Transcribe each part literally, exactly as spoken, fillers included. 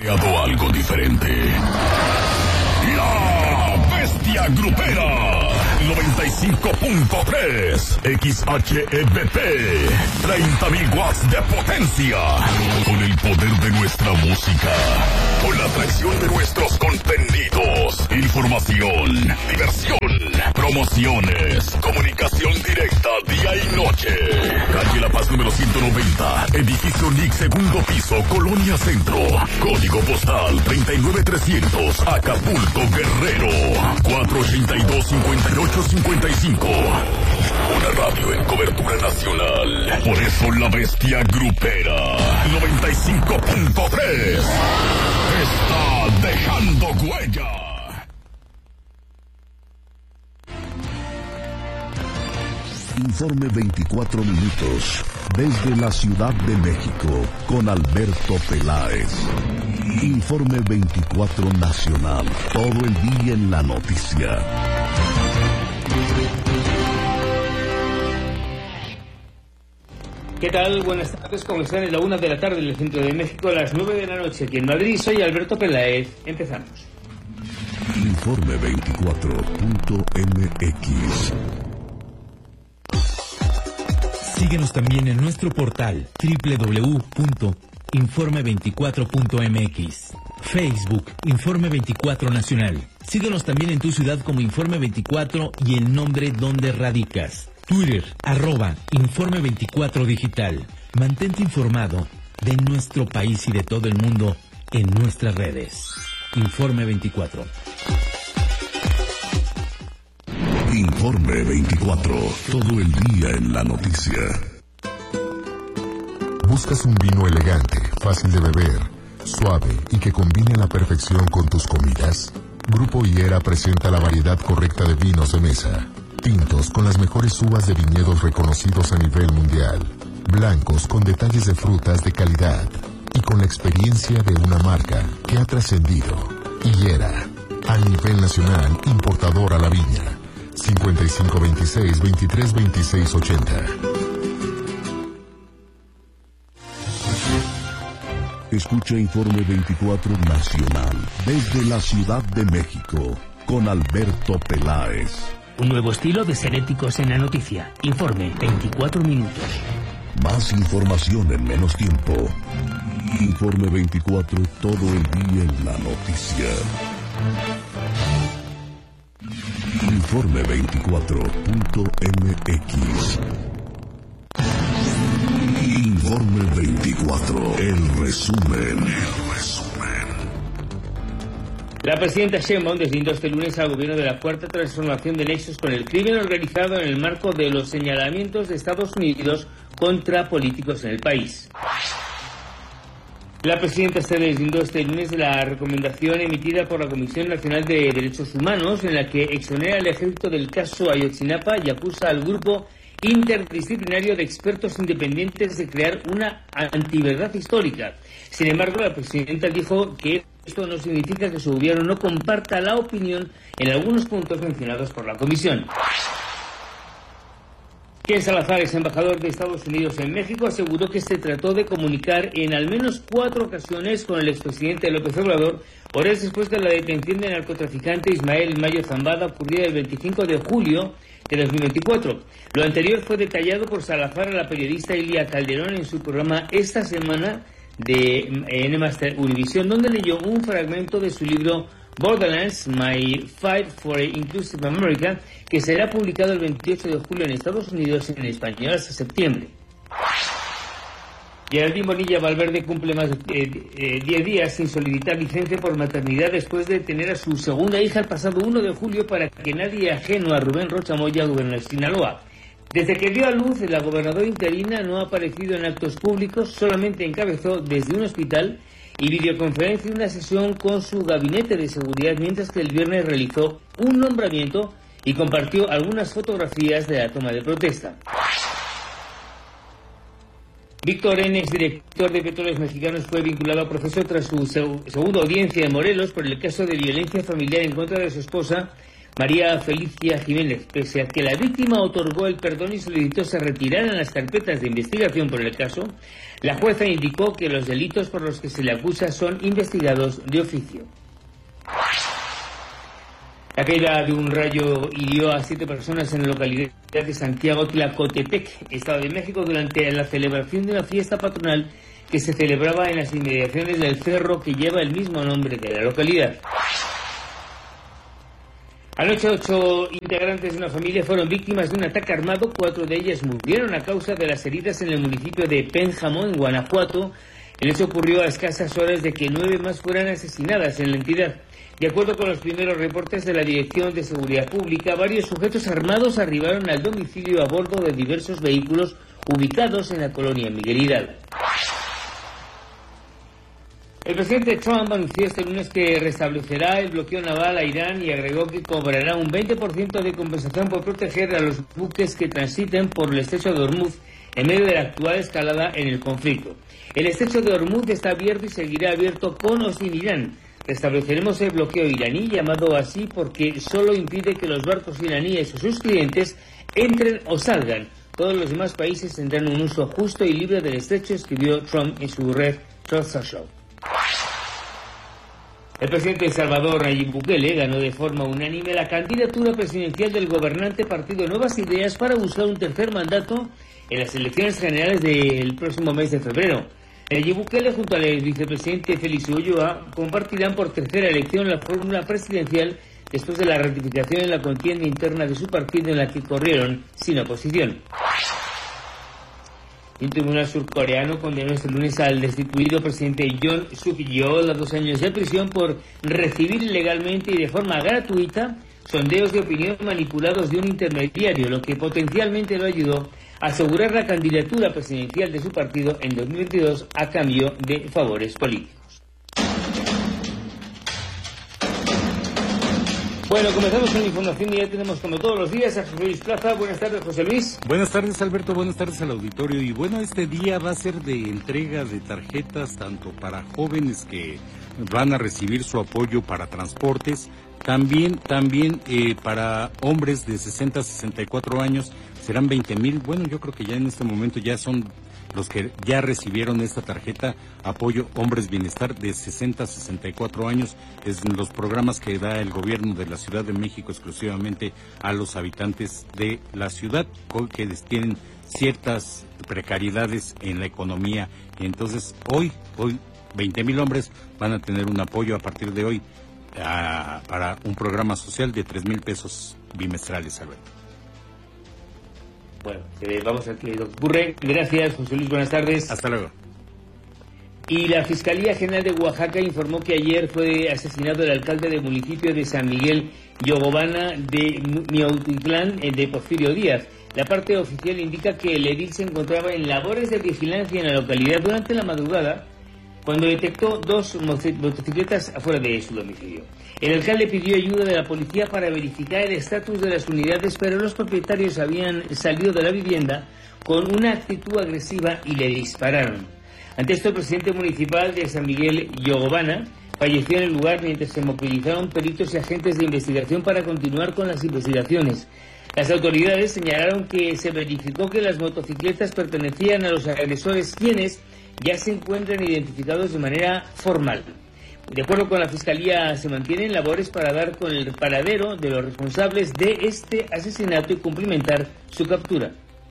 Creado algo diferente. La Bestia Grupera. noventa y cinco punto tres X H E B P. treinta mil watts de potencia. Con el poder de nuestra música. Con la atracción de nuestros contenidos. Información, diversión, promociones, comunicación directa día y noche. Calle La Paz número ciento noventa, edificio N I C, segundo piso, Colonia Centro. Código postal treinta y nueve trescientos, Acapulco, Guerrero. cuatro ochenta y dos, cincuenta y ocho cincuenta y cinco. Una radio en cobertura nacional. Por eso la Bestia Grupera noventa y cinco punto tres está dejando huella. Informe veinticuatro minutos desde la Ciudad de México con Alberto Peláez. Informe veinticuatro nacional, todo el día en la noticia. ¿Qué tal? Buenas tardes, ¿cómo están? Es la una de la tarde en el centro de México, a las nueve de la noche aquí en Madrid. Soy Alberto Peláez. Empezamos. Informe veinticuatro punto M X. Síguenos también en nuestro portal doble u doble u doble u punto informe veinticuatro punto m x. Facebook, Informe veinticuatro Nacional. Síguenos también en tu ciudad como Informe veinticuatro y el nombre donde radicas. Twitter, arroba Informe veinticuatro Digital. Mantente informado de nuestro país y de todo el mundo en nuestras redes. Informe veinticuatro. Informe veinticuatro, todo el día en la noticia. ¿Buscas un vino elegante, fácil de beber, suave y que combine a la perfección con tus comidas? Grupo Higuera presenta la variedad correcta de vinos de mesa. Tintos con las mejores uvas de viñedos reconocidos a nivel mundial. Blancos con detalles de frutas de calidad. Y con la experiencia de una marca que ha trascendido. Higuera, a nivel nacional, importador a la viña. cincuenta y cinco veintiséis, veintitrés veintiséis ochenta. Escucha Informe veinticuatro Nacional desde la Ciudad de México con Alberto Peláez. Un nuevo estilo de ser éticos en la noticia. Informe veinticuatro minutos. Más información en menos tiempo. Informe veinticuatro, todo el día en la noticia. Informe veinticuatro punto M X. Informe veinticuatro, el resumen. El resumen. La presidenta Sheinbaum deslindó este lunes al gobierno de la cuarta transformación de nexos con el crimen organizado en el marco de los señalamientos de Estados Unidos contra políticos en el país. La presidenta se deslindó este lunes de la recomendación emitida por la Comisión Nacional de Derechos Humanos en la que exonera al ejército del caso Ayotzinapa y acusa al grupo interdisciplinario de expertos independientes de crear una antiverdad histórica. Sin embargo, la presidenta dijo que esto no significa que su gobierno no comparta la opinión en algunos puntos mencionados por la comisión. Ken Salazar, ex embajador de Estados Unidos en México, aseguró que se trató de comunicar en al menos cuatro ocasiones con el expresidente López Obrador, horas después de la detención del narcotraficante Ismael Mayo Zambada ocurrida el veinticinco de julio de dos mil veinticuatro. Lo anterior fue detallado por Salazar a la periodista Ilia Calderón en su programa Esta Semana de N Master Univisión, donde leyó un fragmento de su libro Borderlands, My Fight for an Inclusive America, que será publicado el veintiocho de julio en Estados Unidos y en español hasta septiembre. Geraldine Bonilla Valverde cumple más de eh, diez días sin solicitar licencia por maternidad después de tener a su segunda hija el pasado uno de julio para que nadie ajeno a Rubén Rocha Moya gobierne Sinaloa. Desde que dio a luz, la gobernadora interina no ha aparecido en actos públicos, solamente encabezó desde un hospital y videoconferencia una sesión con su gabinete de seguridad, mientras que el viernes realizó un nombramiento y compartió algunas fotografías de la toma de protesta. Víctor N., exdirector de Petróleos Mexicanos, fue vinculado a proceso tras su seg- segunda audiencia en Morelos por el caso de violencia familiar en contra de su esposa, María Felicia Jiménez. Pese a que la víctima otorgó el perdón y solicitó se retiraran las carpetas de investigación por el caso, la jueza indicó que los delitos por los que se le acusa son investigados de oficio. La caída de un rayo hirió a siete personas en la localidad de Santiago Tlacotepec, Estado de México, durante la celebración de una fiesta patronal que se celebraba en las inmediaciones del cerro que lleva el mismo nombre de la localidad. Anoche, ocho integrantes de una familia fueron víctimas de un ataque armado. Cuatro de ellas murieron a causa de las heridas en el municipio de Pénjamo, en Guanajuato. El hecho ocurrió a escasas horas de que nueve más fueran asesinadas en la entidad. De acuerdo con los primeros reportes de la Dirección de Seguridad Pública, varios sujetos armados arribaron al domicilio a bordo de diversos vehículos ubicados en la colonia Miguel Hidalgo. El presidente Trump anunció este lunes que restablecerá el bloqueo naval a Irán y agregó que cobrará un veinte por ciento de compensación por proteger a los buques que transiten por el estrecho de Hormuz en medio de la actual escalada en el conflicto. El estrecho de Hormuz está abierto y seguirá abierto con o sin Irán. Restableceremos el bloqueo iraní, llamado así porque solo impide que los barcos iraníes o sus clientes entren o salgan. Todos los demás países tendrán un uso justo y libre del estrecho, escribió Trump en su red Truth Social. El presidente de El Salvador, Nayib Bukele, ganó de forma unánime la candidatura presidencial del gobernante Partido Nuevas Ideas para buscar un tercer mandato en las elecciones generales del próximo mes de febrero. Nayib Bukele junto al vicepresidente Félix Ulloa compartirán por tercera elección la fórmula presidencial después de la ratificación en la contienda interna de su partido en la que corrieron sin oposición. Un tribunal surcoreano condenó este lunes al destituido presidente Yoon Suk-yeol a dos años de prisión por recibir ilegalmente y de forma gratuita sondeos de opinión manipulados de un intermediario, lo que potencialmente lo ayudó a asegurar la candidatura presidencial de su partido en dos mil veintidós a cambio de favores políticos. Bueno, comenzamos con la información y ya tenemos como todos los días a José Luis Plaza. Buenas tardes, José Luis. Buenas tardes, Alberto. Buenas tardes al auditorio. Y bueno, este día va a ser de entrega de tarjetas tanto para jóvenes que van a recibir su apoyo para transportes, también también eh, para hombres de sesenta a sesenta y cuatro años, serán veinte mil. Bueno, yo creo que ya en este momento ya son los que ya recibieron esta tarjeta Apoyo Hombres Bienestar de sesenta a sesenta y cuatro años, es los programas que da el gobierno de la Ciudad de México exclusivamente a los habitantes de la ciudad que tienen ciertas precariedades en la economía. Entonces hoy, hoy veinte mil hombres van a tener un apoyo a partir de hoy a, para un programa social de tres mil pesos bimestrales, Alberto. Bueno, eh, vamos a que ocurre. Gracias, José Luis, buenas tardes. Hasta luego. Y la Fiscalía General de Oaxaca informó que ayer fue asesinado el alcalde del municipio de San Miguel Yogobana de Miautitlán, de Porfirio Díaz. La parte oficial indica que el edil se encontraba en labores de vigilancia en la localidad durante la madrugada cuando detectó dos motocicletas afuera de su domicilio. El alcalde pidió ayuda de la policía para verificar el estatus de las unidades, pero los propietarios habían salido de la vivienda con una actitud agresiva y le dispararon. Ante esto, el presidente municipal de San Miguel Yogobana falleció en el lugar mientras se movilizaron peritos y agentes de investigación para continuar con las investigaciones. Las autoridades señalaron que se verificó que las motocicletas pertenecían a los agresores, quienes ya se encuentran identificados de manera formal. De acuerdo con la Fiscalía, se mantienen labores para dar con el paradero de los responsables de este asesinato y cumplimentar su captura.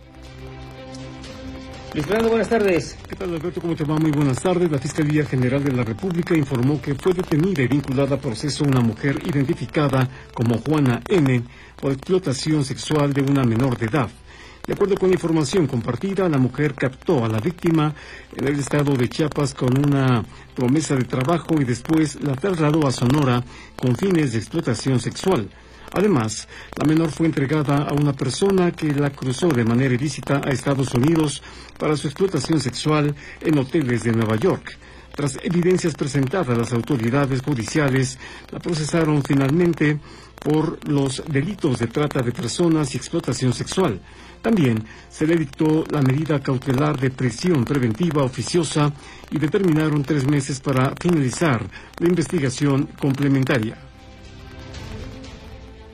Luis Fernando, buenas tardes. ¿Qué tal, Alberto? ¿Cómo te va? Muy buenas tardes. La Fiscalía General de la República informó que fue detenida y vinculada a proceso una mujer identificada como Juana N. por explotación sexual de una menor de edad. De acuerdo con la información compartida, la mujer captó a la víctima en el estado de Chiapas con una promesa de trabajo y después la trasladó a Sonora con fines de explotación sexual. Además, la menor fue entregada a una persona que la cruzó de manera ilícita a Estados Unidos para su explotación sexual en hoteles de Nueva York. Tras evidencias presentadas, las autoridades judiciales la procesaron finalmente por los delitos de trata de personas y explotación sexual. También se le dictó la medida cautelar de prisión preventiva oficiosa y determinaron tres meses para finalizar la investigación complementaria.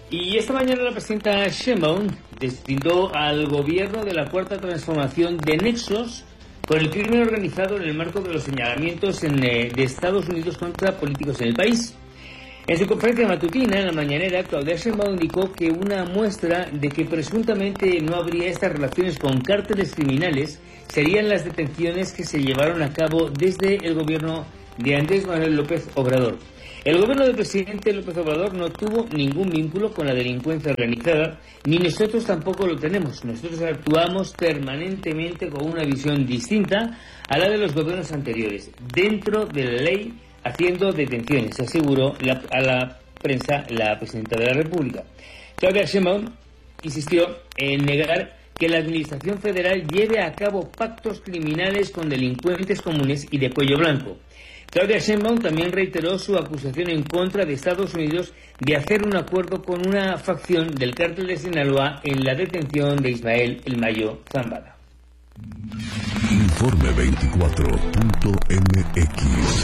Y esta mañana la presidenta Sheinbaum deslindó al gobierno de la cuarta transformación de nexos con el crimen organizado en el marco de los señalamientos en, eh, de Estados Unidos contra políticos en el país. En su conferencia matutina, en la mañanera, Claudia Sheinbaum indicó que una muestra de que presuntamente no habría estas relaciones con cárteles criminales serían las detenciones que se llevaron a cabo desde el gobierno de Andrés Manuel López Obrador. El gobierno del presidente López Obrador no tuvo ningún vínculo con la delincuencia organizada, ni nosotros tampoco lo tenemos. Nosotros actuamos permanentemente con una visión distinta a la de los gobiernos anteriores, dentro de la ley, haciendo detenciones, aseguró la, a la prensa la presidenta de la República. Claudia Sheinbaum insistió en negar que la Administración Federal lleve a cabo pactos criminales con delincuentes comunes y de cuello blanco. Claudia Sheinbaum también reiteró su acusación en contra de Estados Unidos de hacer un acuerdo con una facción del cártel de Sinaloa en la detención de Ismael El Mayo Zambada. Informe veinticuatro punto M X.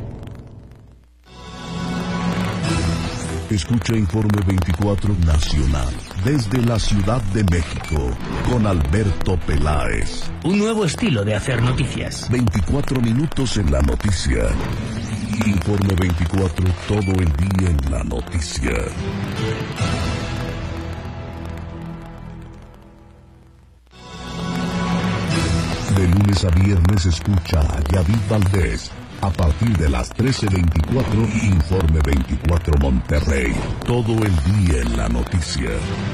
Escucha Informe veinticuatro Nacional desde la Ciudad de México con Alberto Peláez. Un nuevo estilo de hacer noticias. veinticuatro minutos en la noticia. Informe veinticuatro, todo el día en la noticia. De lunes a viernes escucha a David Valdés. A partir de las trece veinticuatro, Informe veinticuatro Monterrey. Todo el día en la noticia.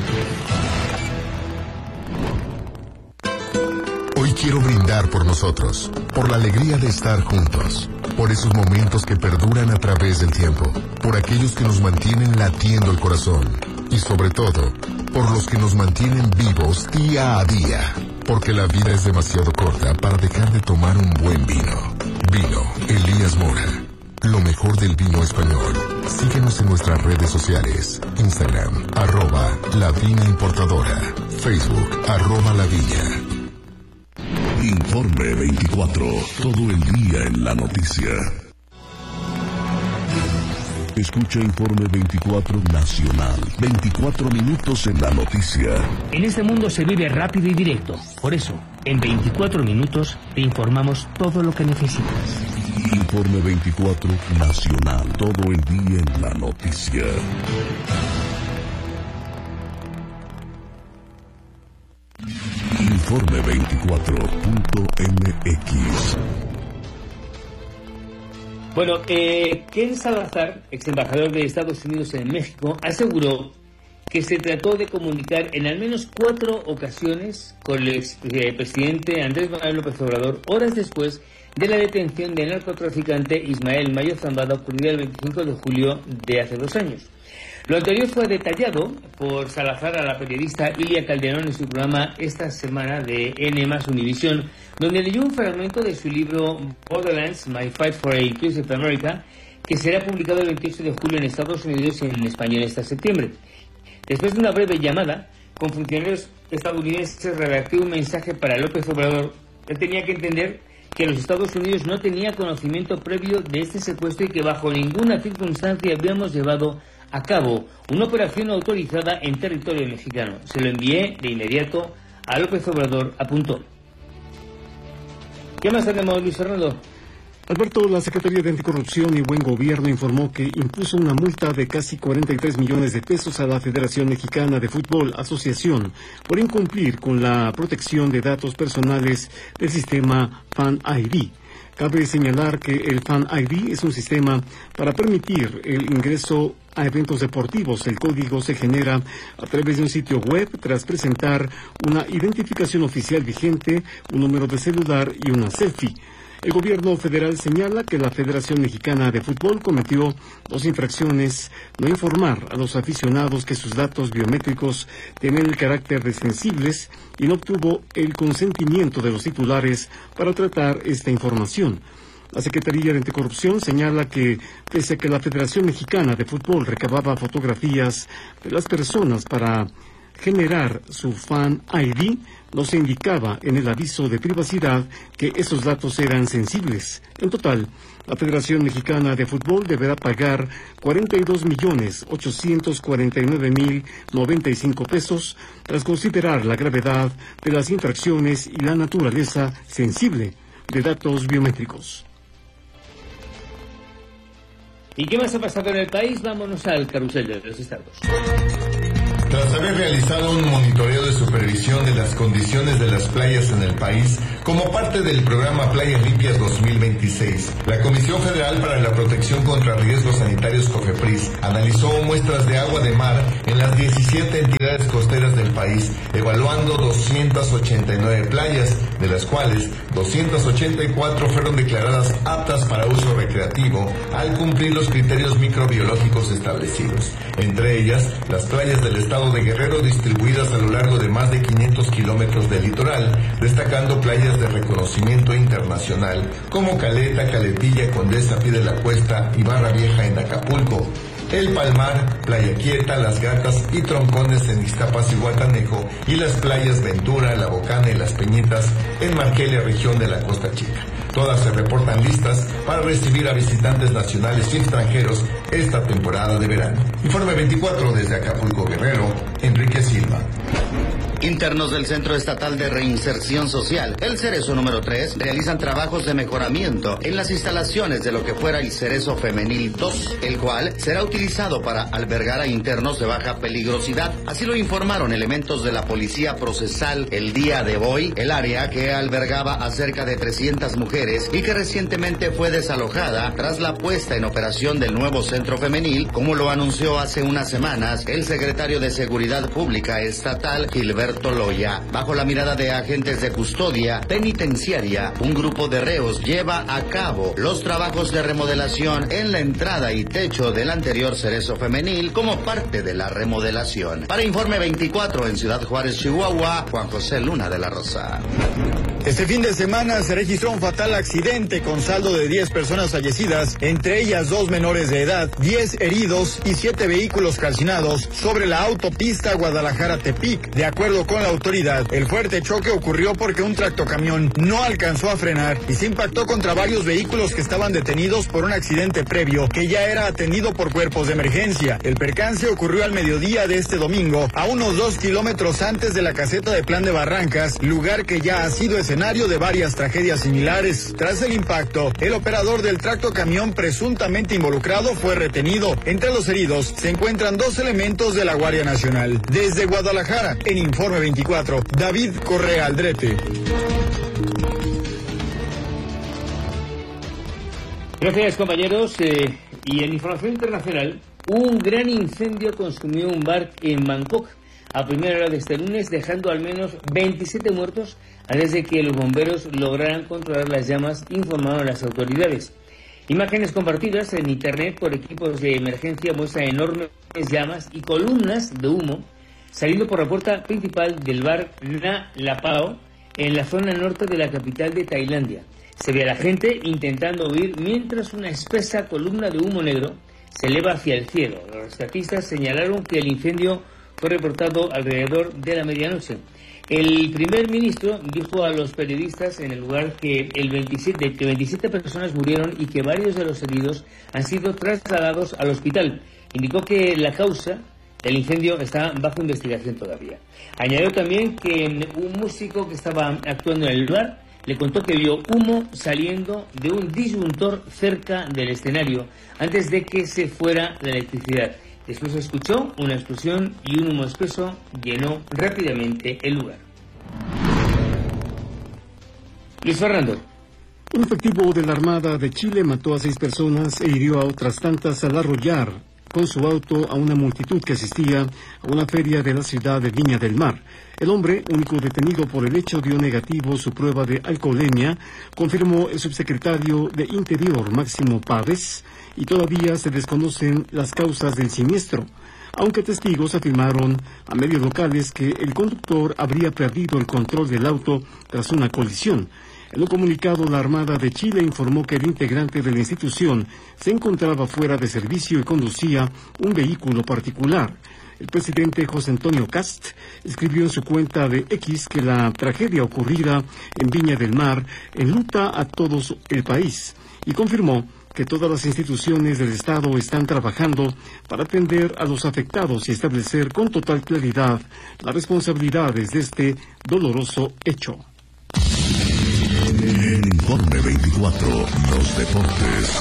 Hoy quiero brindar por nosotros, por la alegría de estar juntos, por esos momentos que perduran a través del tiempo, por aquellos que nos mantienen latiendo el corazón y sobre todo, por los que nos mantienen vivos día a día, porque la vida es demasiado corta para dejar de tomar un buen vino. Vino Elías Mora, lo mejor del vino español. Síguenos en nuestras redes sociales, Instagram, arroba La Viña Importadora, Facebook, arroba La Viña. Informe veinticuatro, todo el día en la noticia. Escucha Informe veinticuatro Nacional, veinticuatro minutos en la noticia. En este mundo se vive rápido y directo. Por eso, en veinticuatro minutos te informamos todo lo que necesitas. Informe veinticuatro Nacional, todo el día en la noticia. Informe veinticuatro punto M X. Bueno, eh, Ken Salazar, ex embajador de Estados Unidos en México, aseguró que se trató de comunicar en al menos cuatro ocasiones con el expresidente Andrés Manuel López Obrador, horas después de la detención del narcotraficante Ismael Mayo Zambada, ocurrida el veinticinco de julio de hace dos años. Lo anterior fue detallado por Salazar a la periodista Ilia Calderón en su programa esta semana de N más Univisión, donde leyó un fragmento de su libro Borderlands, My Fight for a Inclusive America, que será publicado el veintiocho de julio en Estados Unidos y en español hasta septiembre. Después de una breve llamada con funcionarios estadounidenses, redacté un mensaje para López Obrador. Él tenía que entender que los Estados Unidos no tenía conocimiento previo de este secuestro y que bajo ninguna circunstancia habíamos llevado a cabo una operación autorizada en territorio mexicano. Se lo envié de inmediato a López Obrador, apuntó. ¿Qué más tenemos, Luis Fernando? Alberto, la Secretaría de Anticorrupción y Buen Gobierno informó que impuso una multa de casi cuarenta y tres millones de pesos a la Federación Mexicana de Fútbol Asociación por incumplir con la protección de datos personales del sistema Fan I D. Cabe señalar que el Fan I D es un sistema para permitir el ingreso a eventos deportivos. El código se genera a través de un sitio web tras presentar una identificación oficial vigente, un número de celular y una selfie. El gobierno federal señala que la Federación Mexicana de Fútbol cometió dos infracciones: no informar a los aficionados que sus datos biométricos tienen el carácter de sensibles y no obtuvo el consentimiento de los titulares para tratar esta información. La Secretaría de Anticorrupción señala que, pese a que la Federación Mexicana de Fútbol recababa fotografías de las personas para generar su Fan I D, no se indicaba en el aviso de privacidad que esos datos eran sensibles. En total, la Federación Mexicana de Fútbol deberá pagar cuarenta y dos millones ochocientos cuarenta y nueve mil noventa y cinco pesos tras considerar la gravedad de las infracciones y la naturaleza sensible de datos biométricos. ¿Y qué más ha pasado en el país? Vámonos al carrusel de los estados. Tras haber realizado un monitoreo de supervisión de las condiciones de las playas en el país como parte del programa Playas Limpias dos mil veintiséis, la Comisión Federal para la Protección contra Riesgos Sanitarios COFEPRIS analizó muestras de agua de mar en las diecisiete entidades costeras del país, evaluando doscientas ochenta y nueve playas, de las cuales doscientas ochenta y cuatro fueron declaradas aptas para uso recreativo al cumplir los criterios microbiológicos establecidos. Entre ellas, las playas del estado de Guerrero, distribuidas a lo largo de más de quinientos kilómetros de litoral, destacando playas de reconocimiento internacional como Caleta, Caletilla, Condesa, Pie de la Cuesta y Barra Vieja en Acapulco, El Palmar, Playa Quieta, Las Gatas y Troncones en Ixtapas y Guatanejo, y las playas Ventura, La Bocana y Las Peñitas en Marquelia, región de la Costa Chica. Todas se reportan listas para recibir a visitantes nacionales y extranjeros esta temporada de verano. Informe veinticuatro desde Acapulco, Guerrero, Enrique Silva. Internos del Centro Estatal de Reinserción Social, el Cerezo número tres, realizan trabajos de mejoramiento en las instalaciones de lo que fuera el Cerezo Femenil dos, el cual será utilizado para albergar a internos de baja peligrosidad. Así lo informaron elementos de la Policía Procesal el día de hoy. El área, que albergaba a cerca de trescientas mujeres y que recientemente fue desalojada tras la puesta en operación del nuevo centro femenil, como lo anunció hace unas semanas el secretario de Seguridad Pública Estatal, Gilberto Loya. Bajo la mirada de agentes de custodia penitenciaria, un grupo de reos lleva a cabo los trabajos de remodelación en la entrada y techo del anterior Cerezo Femenil como parte de la remodelación. Para Informe veinticuatro en Ciudad Juárez, Chihuahua, Juan José Luna de la Rosa. Este fin de semana se registró un fatal accidente con saldo de diez personas fallecidas, entre ellas dos menores de edad, diez heridos y siete vehículos calcinados sobre la autopista Guadalajara-Tepic. De acuerdo con la autoridad, el fuerte choque ocurrió porque un tractocamión no alcanzó a frenar y se impactó contra varios vehículos que estaban detenidos por un accidente previo que ya era atendido por cuerpos de emergencia. El percance ocurrió al mediodía de este domingo, a unos dos kilómetros antes de la caseta de Plan de Barrancas, lugar que ya ha sido escenario de varias tragedias similares. Tras el impacto, el operador del tractocamión presuntamente involucrado fue retenido. Entre los heridos se encuentran dos elementos de la Guardia Nacional. Desde Guadalajara, en Informe veinticuatro, David Correa Aldrete. Gracias, compañeros. Eh, y en información internacional, un gran incendio consumió un bar en Bangkok a primera hora de este lunes, dejando al menos veintisiete muertos antes de que los bomberos lograran controlar las llamas, informaron las autoridades. Imágenes compartidas en internet por equipos de emergencia muestran enormes llamas y columnas de humo saliendo por la puerta principal del bar Na Lapao en la zona norte de la capital de Tailandia. Se ve a la gente intentando huir mientras una espesa columna de humo negro se eleva hacia el cielo. Los rescatistas señalaron que el incendio fue reportado alrededor de la medianoche. El primer ministro dijo a los periodistas en el lugar que, el veintisiete, que veintisiete personas murieron y que varios de los heridos han sido trasladados al hospital. Indicó que la causa del incendio está bajo investigación todavía. Añadió también que un músico que estaba actuando en el bar le contó que vio humo saliendo de un disyuntor cerca del escenario antes de que se fuera la electricidad. Después se escuchó una explosión y un humo espeso llenó rápidamente el lugar. Luis Fernando. Un efectivo de la Armada de Chile mató a seis personas e hirió a otras tantas al arrollar con su auto a una multitud que asistía a una feria de la ciudad de Viña del Mar. El hombre, único detenido por el hecho, dio negativo su prueba de alcoholemia, confirmó el subsecretario de Interior, Máximo Páez, y todavía se desconocen las causas del siniestro, aunque testigos afirmaron a medios locales que el conductor habría perdido el control del auto tras una colisión. En un comunicado, la Armada de Chile informó que el integrante de la institución se encontraba fuera de servicio y conducía un vehículo particular. El presidente José Antonio Kast escribió en su cuenta de X que la tragedia ocurrida en Viña del Mar enluta a todo el país y confirmó que todas las instituciones del Estado están trabajando para atender a los afectados y establecer con total claridad las responsabilidades de este doloroso hecho. En Informe veinticuatro, los deportes.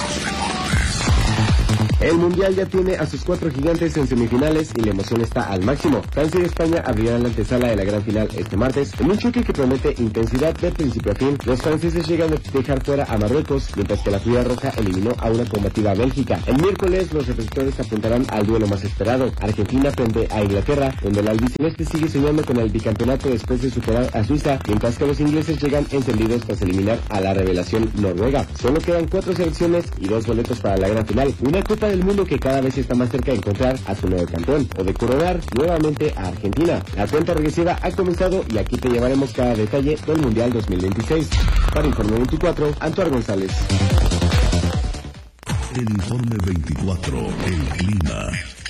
El Mundial ya tiene a sus cuatro gigantes en semifinales y la emoción está al máximo. Francia y España abrirán la antesala de la gran final este martes en un choque que promete intensidad de principio a fin. Los franceses llegan a dejar fuera a Marruecos, mientras que la Furia Roja eliminó a una combativa Bélgica. El miércoles los receptores apuntarán al duelo más esperado. Argentina frente a Inglaterra, donde el albiceleste sigue soñando con el bicampeonato después de superar a Suiza, mientras que los ingleses llegan encendidos tras eliminar a la revelación noruega. Solo quedan cuatro selecciones y dos boletos para la gran final. Una Copa del Mundo que cada vez está más cerca de encontrar a su nuevo campeón o de coronar nuevamente a Argentina. La cuenta regresiva ha comenzado y aquí te llevaremos cada detalle del Mundial dos mil veintiséis. Para Informe veinticuatro, Antoine González. El Informe veinticuatro, el clima.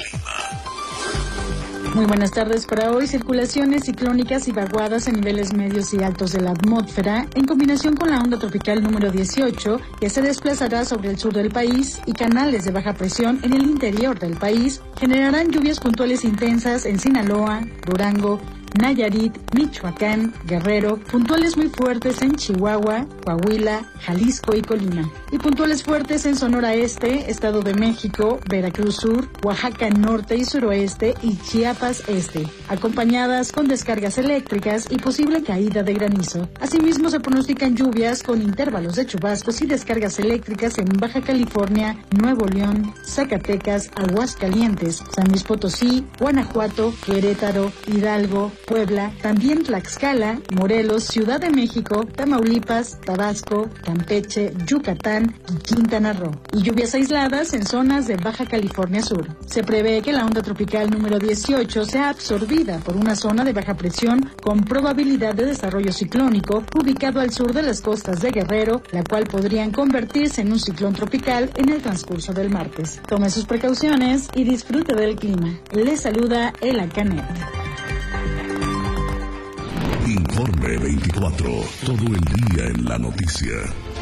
Muy buenas tardes para hoy. Circulaciones ciclónicas y vaguadas en niveles medios y altos de la atmósfera, en combinación con la onda tropical número dieciocho, que se desplazará sobre el sur del país, y canales de baja presión en el interior del país, generarán lluvias puntuales intensas en Sinaloa, Durango, Nayarit, Michoacán, Guerrero, puntuales muy fuertes en Chihuahua, Coahuila, Jalisco y Colima, y puntuales fuertes en Sonora Este, Estado de México, Veracruz Sur, Oaxaca Norte y Suroeste y Chiapas Este, acompañadas con descargas eléctricas y posible caída de granizo. Asimismo, se pronostican lluvias con intervalos de chubascos y descargas eléctricas en Baja California, Nuevo León, Zacatecas, Aguascalientes, San Luis Potosí, Guanajuato, Querétaro, Hidalgo, Puebla, también Tlaxcala, Morelos, Ciudad de México, Tamaulipas, Tabasco, Campeche, Yucatán y Quintana Roo, y lluvias aisladas en zonas de Baja California Sur. Se prevé que la onda tropical número dieciocho sea absorbida por una zona de baja presión con probabilidad de desarrollo ciclónico ubicado al sur de las costas de Guerrero, la cual podrían convertirse en un ciclón tropical en el transcurso del martes. Tome sus precauciones y disfrute del clima. Les saluda Ela Canet. Informe veinticuatro, todo el día en la noticia.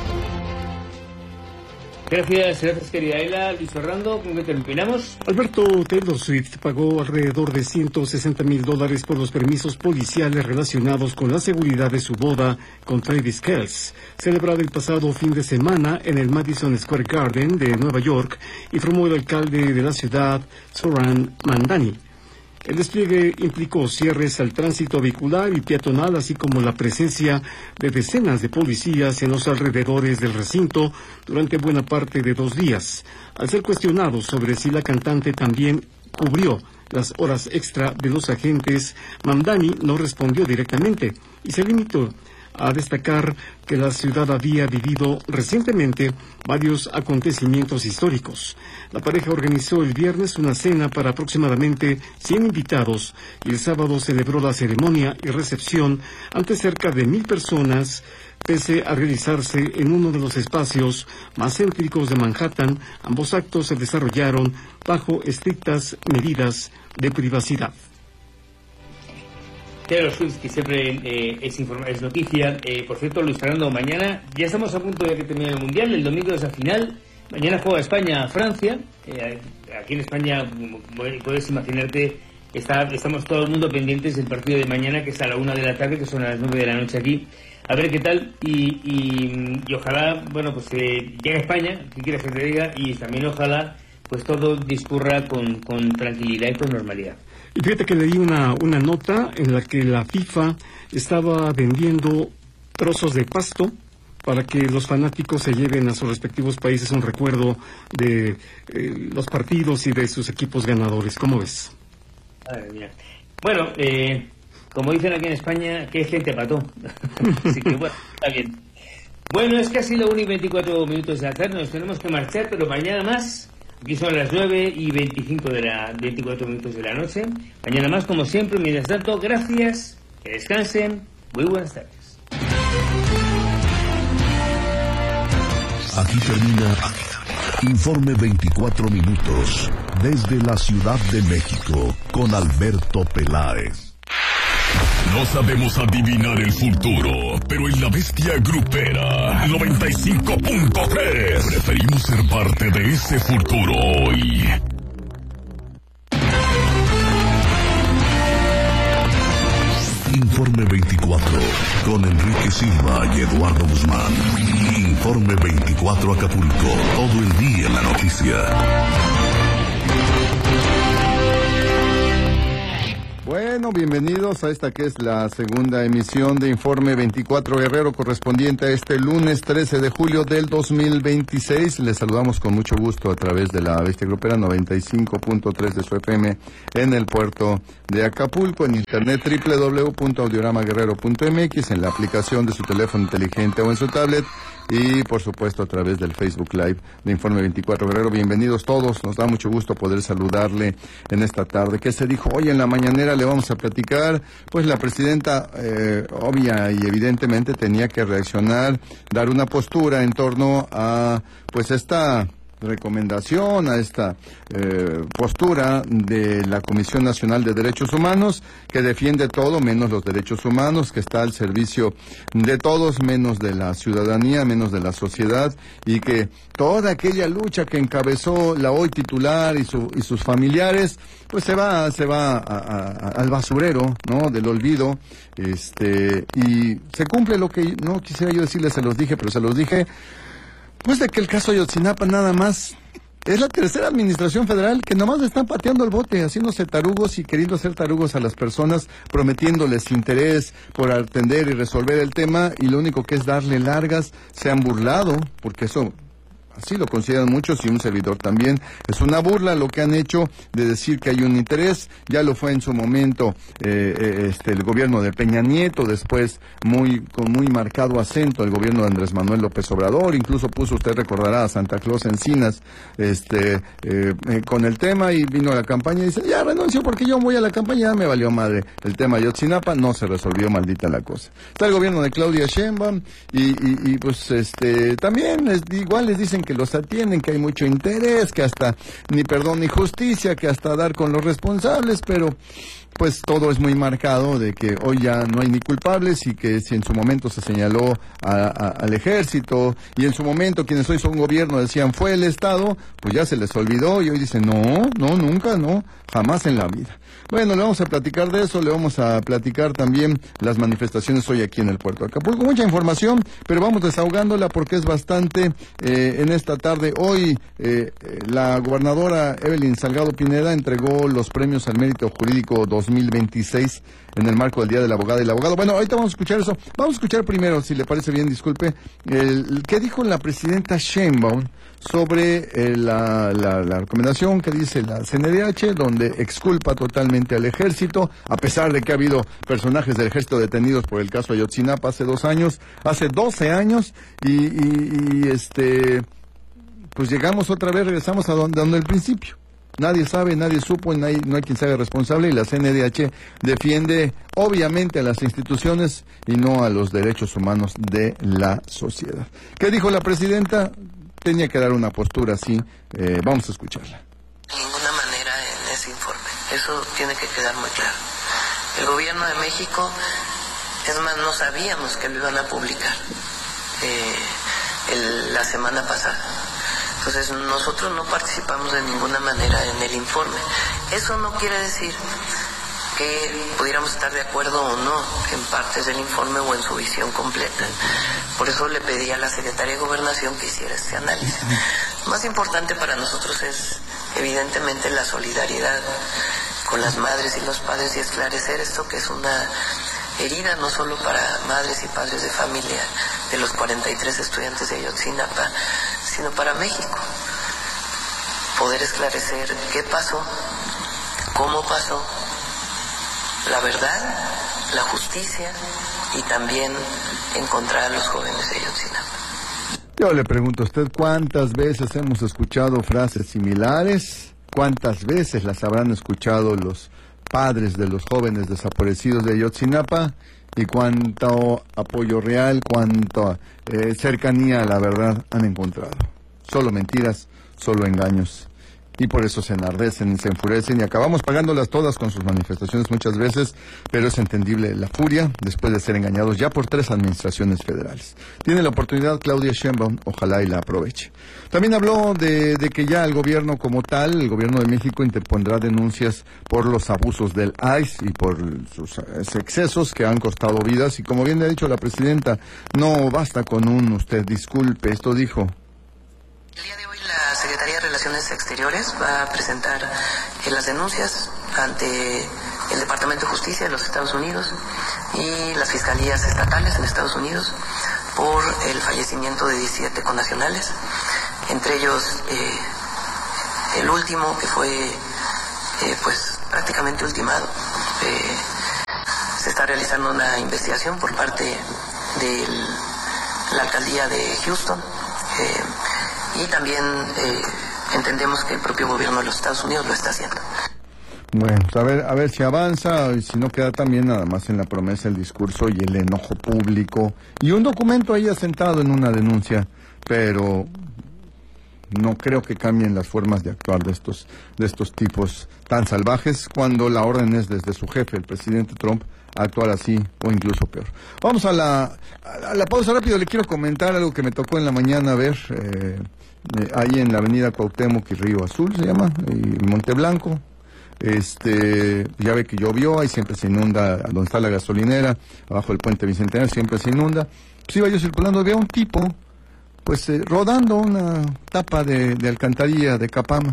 Gracias, gracias querida Ela. Luis Fernando, ¿con qué terminamos? Alberto Taylor Swift pagó alrededor de ciento sesenta mil dólares por los permisos policiales relacionados con la seguridad de su boda con Travis Kelce, celebrada el pasado fin de semana en el Madison Square Garden de Nueva York, informó el alcalde de la ciudad, Zohran Mamdani. El despliegue implicó cierres al tránsito vehicular y peatonal, así como la presencia de decenas de policías en los alrededores del recinto durante buena parte de dos días. Al ser cuestionado sobre si la cantante también cubrió las horas extra de los agentes, Mamdani no respondió directamente y se limitó a destacar que la ciudad había vivido recientemente varios acontecimientos históricos. La pareja organizó el viernes una cena para aproximadamente cien invitados y el sábado celebró la ceremonia y recepción ante cerca de mil personas, pese a realizarse en uno de los espacios más céntricos de Manhattan. Ambos actos se desarrollaron bajo estrictas medidas de privacidad. Taylor Swift, que siempre eh, es, es noticia. Eh, por cierto, Luis Fernando, mañana ya estamos a punto de que termine el Mundial. El domingo es la final. Mañana juega España a Francia. Eh, aquí en España, puedes imaginarte, está, estamos todo el mundo pendientes del partido de mañana, que es a la una de la tarde, que son a las nueve de la noche aquí. A ver qué tal. Y, y, y ojalá, bueno, pues eh, llegue a España, si quieres que te diga, y también ojalá pues todo discurra con, con tranquilidad y con normalidad. Y fíjate que leí una, una nota en la que la FIFA estaba vendiendo trozos de pasto para que los fanáticos se lleven a sus respectivos países un recuerdo de eh, los partidos y de sus equipos ganadores. ¿Cómo ves? Madre mía. Bueno, eh, como dicen aquí en España, que gente pató. Así que bueno, está bien. Bueno, es casi la una y veinticuatro minutos de la tarde, nos tenemos que marchar, pero mañana más. Aquí son las nueve y veinticinco de la veinticuatro minutos de la noche. Mañana más, como siempre. Mientras tanto, gracias, que descansen. Muy buenas tardes. Aquí termina Informe veinticuatro minutos desde la Ciudad de México con Alberto Peláez. No sabemos adivinar el futuro, pero en la bestia grupera noventa y cinco punto tres preferimos ser parte de ese futuro hoy. Informe veinticuatro con Enrique Silva y Eduardo Guzmán. Informe veinticuatro Acapulco, todo el día en la noticia. Bueno, bienvenidos a esta que es la segunda emisión de Informe veinticuatro Guerrero, correspondiente a este lunes trece de julio del dos mil veintiséis. Les saludamos con mucho gusto a través de la Bestia Grupera noventa y cinco punto tres de su F M en el puerto de Acapulco, en internet doble u doble u doble u punto audiorama guerrero punto m x, en la aplicación de su teléfono inteligente o en su tablet, y por supuesto a través del Facebook Live de Informe veinticuatro Guerrero. Bienvenidos todos, nos da mucho gusto poder saludarle en esta tarde. ¿Qué se dijo hoy en la mañanera? Le vamos a platicar. Pues la presidenta, eh, obvia y evidentemente, tenía que reaccionar, dar una postura en torno a pues esta recomendación, a esta eh, postura de la Comisión Nacional de Derechos Humanos, que defiende todo menos los derechos humanos, que está al servicio de todos menos de la ciudadanía, menos de la sociedad, y que toda aquella lucha que encabezó la hoy titular y, su, y sus familiares, pues se va, se va a, a, a, al basurero, ¿no?, del olvido, este, y se cumple lo que no quisiera yo decirles, se los dije, pero se los dije. Pues de que el caso Ayotzinapa nada más es la tercera administración federal que nomás le están pateando el bote, haciéndose tarugos y queriendo hacer tarugos a las personas, prometiéndoles interés por atender y resolver el tema, y lo único que es darle largas. Se han burlado, porque eso así lo consideran muchos y un servidor también. Es una burla lo que han hecho de decir que hay un interés. Ya lo fue en su momento eh, este el gobierno de Peña Nieto, después muy con muy marcado acento el gobierno de Andrés Manuel López Obrador. Incluso puso, usted recordará, a Santa Claus Encinas este eh, eh, con el tema, y vino a la campaña y dice, ya renuncio porque yo voy a la campaña, ya me valió madre el tema de Ayotzinapa. No se resolvió, maldita la cosa. Está el gobierno de Claudia Sheinbaum y, y, y pues este también les, igual les dicen que los atienden, que hay mucho interés, que hasta ni perdón ni justicia, que hasta dar con los responsables, pero pues todo es muy marcado de que hoy ya no hay ni culpables, y que si en su momento se señaló a, a, al ejército, y en su momento quienes hoy son gobierno decían fue el Estado, pues ya se les olvidó, y hoy dicen no, no, nunca, no, jamás en la vida. Bueno, le vamos a platicar de eso, le vamos a platicar también las manifestaciones hoy aquí en el puerto de Acapulco. Mucha información, pero vamos desahogándola porque es bastante eh, en esta tarde. Hoy eh, la gobernadora Evelyn Salgado Pineda entregó los premios al mérito jurídico dos mil veintiséis en el marco del Día de la Abogada y el Abogado. Bueno, ahorita vamos a escuchar eso. Vamos a escuchar primero, si le parece bien, disculpe, el, ¿qué dijo la presidenta Sheinbaum sobre eh, la, la, la recomendación que dice la C N D H, donde exculpa totalmente al ejército, a pesar de que ha habido personajes del ejército detenidos por el caso Ayotzinapa hace dos años, hace doce años, y, y, y este, pues llegamos otra vez, regresamos a donde, donde el principio. Nadie sabe, nadie supo, no hay, no hay quien se haga responsable, y la C N D H defiende obviamente a las instituciones y no a los derechos humanos de la sociedad. ¿Qué dijo la presidenta? Tenía que dar una postura así, eh, vamos a escucharla. De ninguna manera en ese informe, eso tiene que quedar muy claro. El gobierno de México, es más, no sabíamos que lo iban a publicar eh, el, la semana pasada. Entonces nosotros no participamos de ninguna manera en el informe. Eso no quiere decir que pudiéramos estar de acuerdo o no en partes del informe o en su visión completa. Por eso le pedí a la Secretaría de Gobernación que hiciera este análisis. Más importante para nosotros es evidentemente la solidaridad con las madres y los padres, y esclarecer esto que es una herida no solo para madres y padres de familia de los cuarenta y tres estudiantes de Ayotzinapa, sino para México. Poder esclarecer qué pasó, cómo pasó, la verdad, la justicia, y también encontrar a los jóvenes de Ayotzinapa. Yo le pregunto a usted, ¿cuántas veces hemos escuchado frases similares? ¿Cuántas veces las habrán escuchado los padres de los jóvenes desaparecidos de Ayotzinapa? ¿Y cuánto apoyo real, cuánta eh, cercanía a la verdad han encontrado? solo mentiras, solo engaños. Y por eso se enardecen, se enfurecen y acabamos pagándolas todas con sus manifestaciones muchas veces, pero es entendible la furia después de ser engañados ya por tres administraciones federales. Tiene la oportunidad Claudia Sheinbaum, ojalá y la aproveche. También habló de, de que ya el gobierno como tal, el gobierno de México interpondrá denuncias por los abusos del I C E y por sus excesos que han costado vidas. Y como bien le ha dicho la presidenta, no basta con un usted disculpe, esto dijo. La Secretaría de Relaciones Exteriores va a presentar eh, las denuncias ante el Departamento de Justicia de los Estados Unidos y las fiscalías estatales en Estados Unidos por el fallecimiento de diecisiete connacionales, entre ellos eh, el último que fue eh, pues prácticamente ultimado. Eh, se está realizando una investigación por parte de la alcaldía de Houston. Eh, Y también eh, entendemos que el propio gobierno de los Estados Unidos lo está haciendo. Bueno, pues a ver, a ver si avanza y si no queda también nada más en la promesa, el discurso y el enojo público y un documento ahí asentado en una denuncia, pero no creo que cambien las formas de actuar de estos de estos tipos tan salvajes cuando la orden es desde su jefe, el presidente Trump, a actuar así o incluso peor. Vamos a la, a la pausa rápido. Le quiero comentar algo que me tocó en la mañana ver eh, eh, ahí en la avenida Cuauhtémoc y Río Azul se llama, y Monteblanco. Este, ya ve que llovió, ahí siempre se inunda, donde está la gasolinera, abajo del puente Bicentenario siempre se inunda. Pues iba yo circulando, había un tipo pues eh, rodando una tapa de, de alcantarilla de Capama.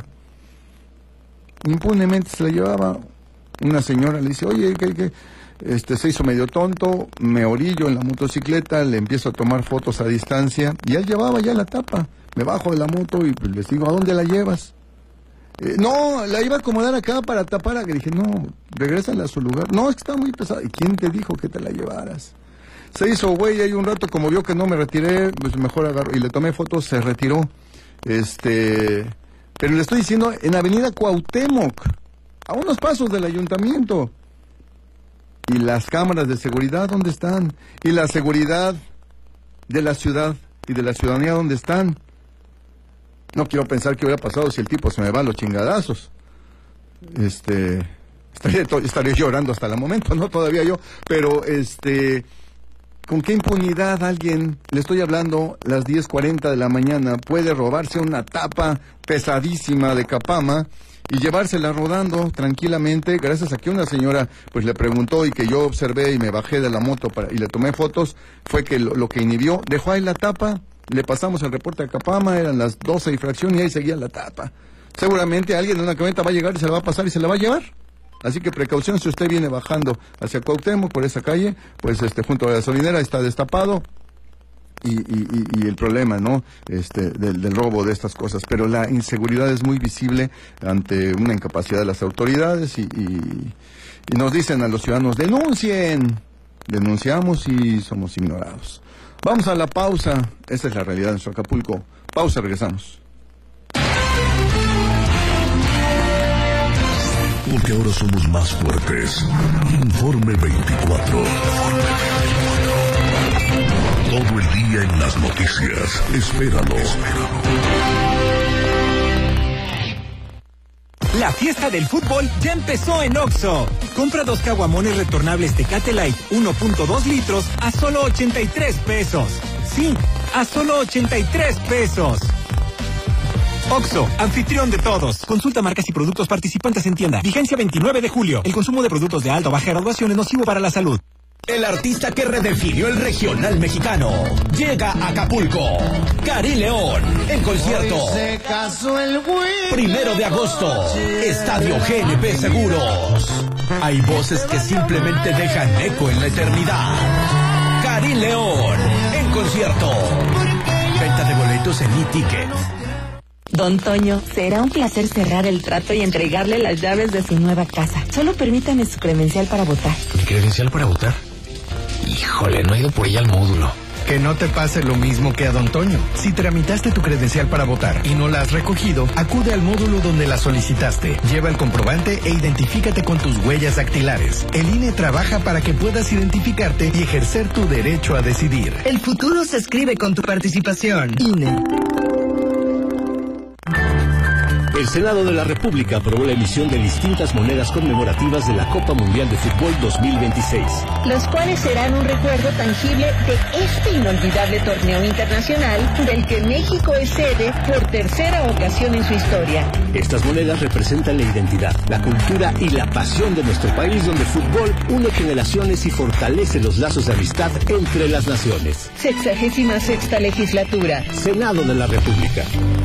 Impunemente se la llevaba. Una señora le dice, oye, que, que este se hizo medio tonto, me orillo en la motocicleta, le empiezo a tomar fotos a distancia, y él llevaba ya la tapa. Me bajo de la moto y pues, les digo, ¿a dónde la llevas? Eh, no, la iba a acomodar acá para tapar. Que dije, no, regrésala a su lugar. No, es que está muy pesada. ¿Y quién te dijo que te la llevaras? Se hizo güey ahí un rato, como vio que no me retiré, pues mejor agarró, y le tomé fotos, se retiró. Este, pero le estoy diciendo, en Avenida Cuauhtémoc, a unos pasos del ayuntamiento. ¿Y las cámaras de seguridad dónde están? ¿Y la seguridad de la ciudad y de la ciudadanía dónde están? No quiero pensar qué hubiera pasado si el tipo se me va a los chingadazos. Este, estaría, estaría llorando hasta el momento, ¿no? Todavía yo, pero este, ¿con qué impunidad alguien, le estoy hablando, las diez cuarenta de la mañana, puede robarse una tapa pesadísima de Capama y llevársela rodando tranquilamente, gracias a que una señora pues le preguntó y que yo observé y me bajé de la moto para, y le tomé fotos, fue que lo, lo que inhibió, dejó ahí la tapa, le pasamos el reporte a Capama, eran las doce y fracción y ahí seguía la tapa. Seguramente alguien de una camioneta va a llegar y se la va a pasar y se la va a llevar. Así que precaución si usted viene bajando hacia Cuauhtémoc por esa calle, pues este junto a la gasolinera está destapado. Y, y, y el problema, ¿no? Este, del, del robo de estas cosas. Pero la inseguridad es muy visible ante una incapacidad de las autoridades y, y, y nos dicen a los ciudadanos, denuncien. Denunciamos y somos ignorados. Vamos a la pausa. Esa es la realidad de nuestro Acapulco. Pausa, regresamos. Porque ahora somos más fuertes. Informe veinticuatro. Todo el día en las noticias. Espéralo. La fiesta del fútbol ya empezó en Oxxo. Compra dos caguamones retornables Tecate Light uno punto dos litros a solo ochenta y tres pesos. Sí, a solo ochenta y tres pesos. Oxxo, anfitrión de todos. Consulta marcas y productos participantes en tienda. Vigencia veintinueve de julio. El consumo de productos de alta o baja graduación es nocivo para la salud. El artista que redefinió el regional mexicano llega a Acapulco. Karim León, en concierto. Se casó el güey. Primero de agosto, Estadio G N P Seguros. Hay voces que simplemente dejan eco en la eternidad. Karim León, en concierto. Venta de boletos en e-ticket. Don Toño, será un placer cerrar el trato y entregarle las llaves de su nueva casa. Solo permítame su credencial para votar. ¿Mi credencial para votar? Híjole, no he ido por ella al módulo. Que no te pase lo mismo que a Don Toño. Si tramitaste tu credencial para votar y no la has recogido, acude al módulo donde la solicitaste. Lleva el comprobante e identifícate con tus huellas dactilares. El I N E trabaja para que puedas identificarte y ejercer tu derecho a decidir. El futuro se escribe con tu participación. I N E. El Senado de la República aprobó la emisión de distintas monedas conmemorativas de la Copa Mundial de Fútbol dos mil veintiséis. Los cuales serán un recuerdo tangible de este inolvidable torneo internacional del que México es sede por tercera ocasión en su historia. Estas monedas representan la identidad, la cultura y la pasión de nuestro país, donde el fútbol une generaciones y fortalece los lazos de amistad entre las naciones. Sexagésima sexta legislatura. Senado de la República.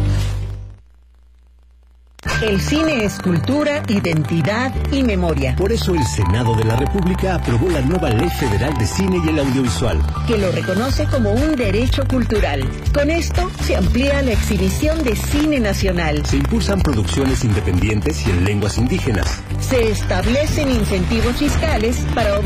El cine es cultura, identidad y memoria. Por eso el Senado de la República aprobó la nueva Ley Federal de Cine y el Audiovisual, que lo reconoce como un derecho cultural. Con esto se amplía la exhibición de cine nacional. Se impulsan producciones independientes y en lenguas indígenas. Se establecen incentivos fiscales para